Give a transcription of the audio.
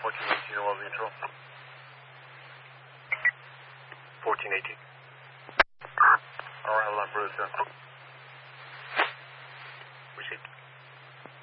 1418 above the intro. 1418. Alright, hold on, Bruce.